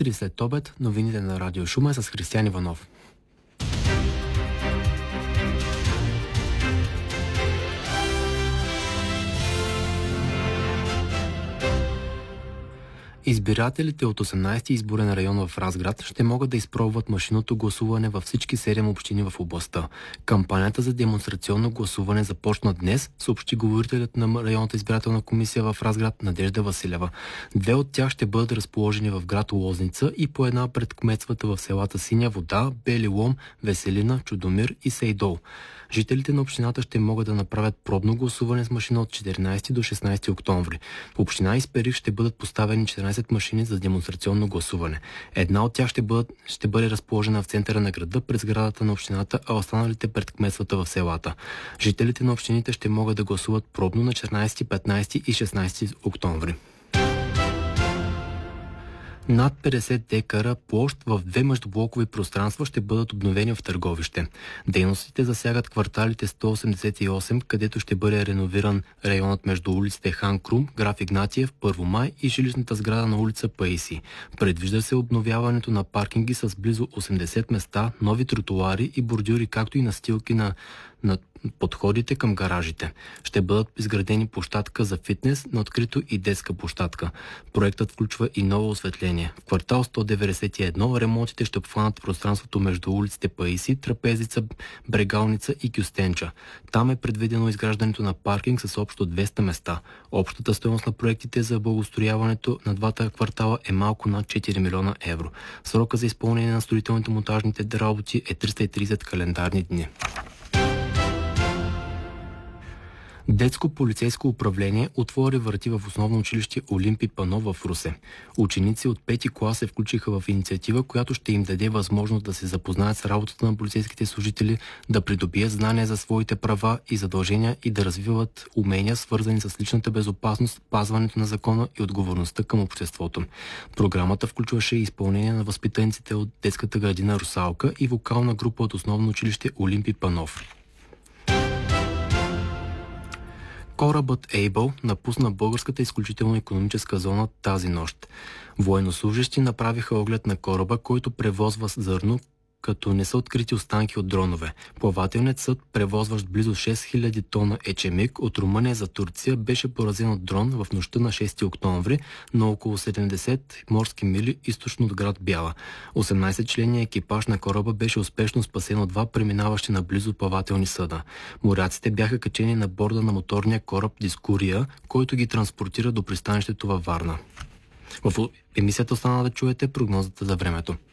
4 след обед, новините на Радио Шумен с Християн Иванов. Избирателите от 18-ти изборен район в Разград ще могат да изпробват машинното гласуване във всички 7 общини в областта. Кампанията за демонстрационно гласуване започна днес, съобщи говорителят на районната избирателна комисия в Разград Надежда Василева. 2 от тях ще бъдат разположени в град Лозница и по една пред кметствата в селата Синя вода, Бели лом, Веселина, Чудомир и Сейдол. Жителите на общината ще могат да направят пробно гласуване с машина от 14 до 16 октомври. В община Исперих ще бъдат поставени 14 машини за демонстрационно гласуване. Една от тях ще бъде разположена в центъра на града пред сградата на общината, а останалите пред кметствата в селата. Жителите на общините ще могат да гласуват пробно на 14, 15 и 16 октомври. Над 50 декара площ в 2 междублокови пространства ще бъдат обновени в Търговище. Дейностите засягат кварталите 188, където ще бъде реновиран районът между улиците Хан Крум, Граф Игнатиев, Първомай и жилищната сграда на улица Паиси. Предвижда се обновяването на паркинги с близо 80 места, нови тротуари и бордюри, както и настилки на подходите към гаражите. Ще бъдат изградени площадка за фитнес на открито и детска площадка. Проектът включва и ново осветление. В квартал 191 ремонтите ще обхванат пространството между улиците Паиси, Трапезица, Брегалница и Кюстенча. Там е предвидено изграждането на паркинг с общо 200 места. Общата стойност на проектите за благоустрояването на двата квартала е малко над 4 милиона евро. Срока за изпълнение на строителните монтажните работи е 330 календарни дни. Детско полицейско управление отвори врати в основно училище Олимпи Пано в Русе. Ученици от 5-ти клас се включиха в инициатива, която ще им даде възможност да се запознаят с работата на полицейските служители, да придобият знания за своите права и задължения и да развиват умения, свързани с личната безопасност, пазването на закона и отговорността към обществото. Програмата включваше изпълнение на възпитаниците от детската градина Русалка и вокална група от основно училище Олимпи Панов. Корабът Ейбъл напусна българската изключително икономическа зона тази нощ. Военнослужещи направиха оглед на кораба, който превозва зърно, като не са открити останки от дронове. Плавателният съд, превозващ близо 6000 тона ечемик от Румъния за Турция, беше поразен от дрон в нощта на 6 октомври на около 70 морски мили източно от град Бяла. 18-членният екипаж на кораба беше успешно спасен от 2 преминаващи наблизо плавателни съда. Моряците бяха качени на борда на моторния кораб Дискурия, който ги транспортира до пристанището във Варна. В емисията остана да чуете прогнозата за времето.